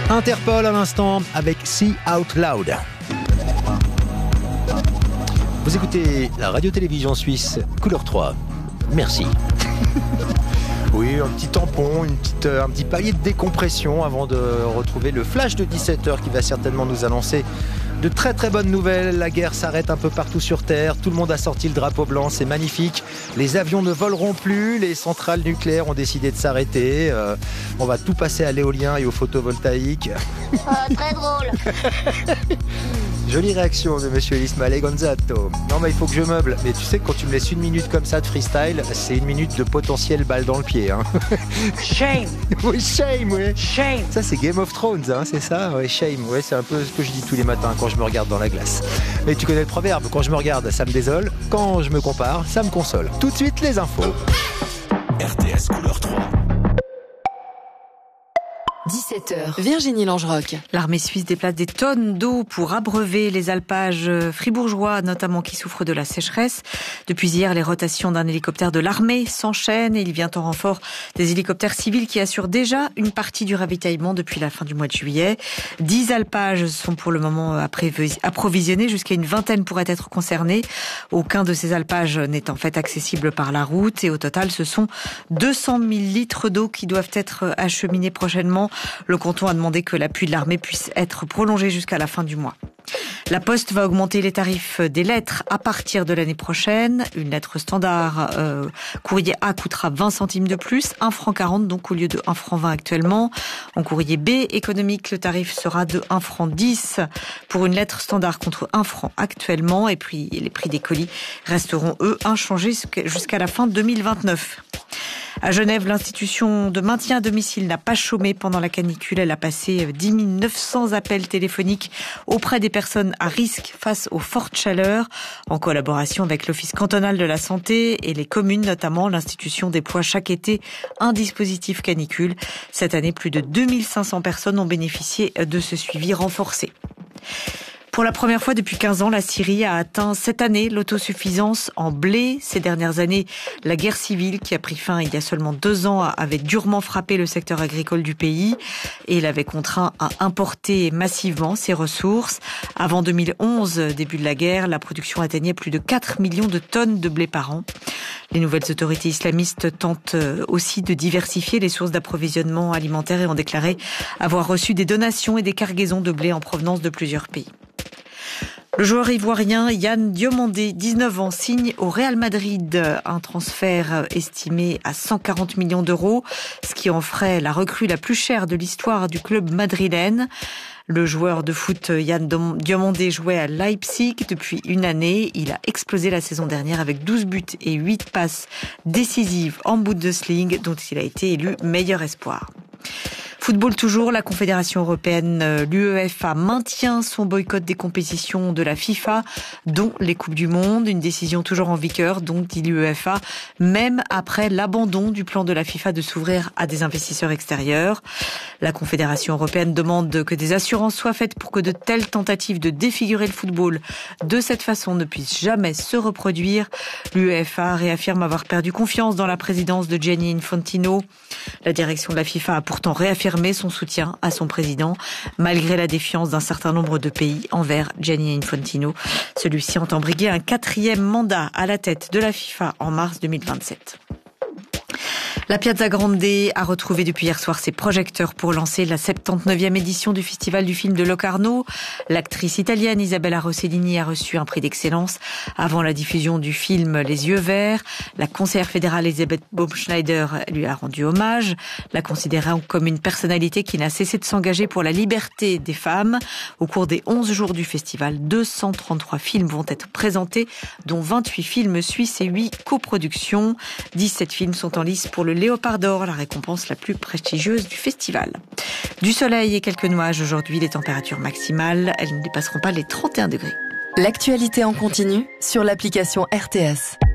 Interpol à l'instant avec See Out Loud. Vous écoutez la radio-télévision suisse Couleur 3. Merci. Oui, un petit tampon, un petit palier de décompression avant de retrouver le flash de 17h qui va certainement nous annoncer de très très bonnes nouvelles. La guerre s'arrête un peu partout sur Terre. Tout le monde a sorti le drapeau blanc, c'est magnifique. Les avions ne voleront plus. Les centrales nucléaires ont décidé de s'arrêter. On va tout passer à l'éolien et au photovoltaïque. Très drôle. Jolie réaction de monsieur Ismaël Gonzato. Non mais il faut que je meuble. Mais tu sais que quand tu me laisses une minute comme ça de freestyle, c'est une minute de potentielle balle dans le pied. Hein. Shame. Oui, shame, oui. Shame. Ça c'est Game of Thrones, hein, c'est ça. Ouais, shame. Ouais, c'est un peu ce que je dis tous les matins quand je me regarde dans la glace. Mais tu connais le proverbe, quand je me regarde, ça me désole. Quand je me compare, ça me console. Tout de suite les infos. RTS Couleur 3. 17h. Virginie Langeroc. L'armée suisse déplace des tonnes d'eau pour abreuver les alpages fribourgeois, notamment qui souffrent de la sécheresse. Depuis hier, les rotations d'un hélicoptère de l'armée s'enchaînent et il vient en renfort des hélicoptères civils qui assurent déjà une partie du ravitaillement depuis la fin du mois de juillet. 10 alpages sont pour le moment approvisionnés, jusqu'à une vingtaine pourraient être concernés. Aucun de ces alpages n'est en fait accessible par la route et au total, ce sont 200 000 litres d'eau qui doivent être acheminés prochainement. Le canton a demandé que l'appui de l'armée puisse être prolongé jusqu'à la fin du mois. La Poste va augmenter les tarifs des lettres à partir de l'année prochaine. Une lettre standard courrier A coûtera 20 centimes de plus, 1,40 franc donc au lieu de 1,20 franc actuellement. En courrier B économique, le tarif sera de 1,10 franc pour une lettre standard contre 1 franc actuellement. Et puis les prix des colis resteront eux inchangés jusqu'à la fin 2029. À Genève, l'institution de maintien à domicile n'a pas chômé pendant la canicule. Elle a passé 10 900 appels téléphoniques auprès des personnes à risque face aux fortes chaleurs. En collaboration avec l'Office cantonal de la santé et les communes notamment, l'institution déploie chaque été un dispositif canicule. Cette année, plus de 2500 personnes ont bénéficié de ce suivi renforcé. Pour la première fois depuis 15 ans, la Syrie a atteint cette année l'autosuffisance en blé. Ces dernières années, la guerre civile qui a pris fin il y a seulement 2 ans avait durement frappé le secteur agricole du pays et l'avait contraint à importer massivement ses ressources. Avant 2011, début de la guerre, la production atteignait plus de 4 millions de tonnes de blé par an. Les nouvelles autorités islamistes tentent aussi de diversifier les sources d'approvisionnement alimentaire et ont déclaré avoir reçu des donations et des cargaisons de blé en provenance de plusieurs pays. Le joueur ivoirien Yann Diomandé, 19 ans, signe au Real Madrid un transfert estimé à 140 millions d'euros, ce qui en ferait la recrue la plus chère de l'histoire du club madrilène. Le joueur de foot Yann Diomandé jouait à Leipzig depuis une année. Il a explosé la saison dernière avec 12 buts et 8 passes décisives en Bundesliga, dont il a été élu meilleur espoir. Football toujours, la Confédération européenne, l'UEFA, maintient son boycott des compétitions de la FIFA, dont les Coupes du Monde. Une décision toujours en vigueur, donc, dit l'UEFA, même après l'abandon du plan de la FIFA de s'ouvrir à des investisseurs extérieurs. La Confédération européenne demande que des assurances soient faites pour que de telles tentatives de défigurer le football de cette façon ne puissent jamais se reproduire. L'UEFA réaffirme avoir perdu confiance dans la présidence de Gianni Infantino. La direction de la FIFA a pourtant réaffirmé son soutien à son président, malgré la défiance d'un certain nombre de pays envers Gianni Infantino. Celui-ci entend briguer un 4e mandat à la tête de la FIFA en mars 2027. La Piazza Grande a retrouvé depuis hier soir ses projecteurs pour lancer la 79e édition du Festival du film de Locarno. L'actrice italienne Isabella Rossellini a reçu un prix d'excellence avant la diffusion du film Les Yeux Verts. La conseillère fédérale Elisabeth Baumschneider lui a rendu hommage, la considérant comme une personnalité qui n'a cessé de s'engager pour la liberté des femmes. Au cours des 11 jours du festival, 233 films vont être présentés, dont 28 films suisses et 8 coproductions. 17 films sont en lice pour le Léopard d'Or, la récompense la plus prestigieuse du festival. Du soleil et quelques nuages aujourd'hui, les températures maximales, elles ne dépasseront pas les 31 degrés. L'actualité en continu sur l'application RTS.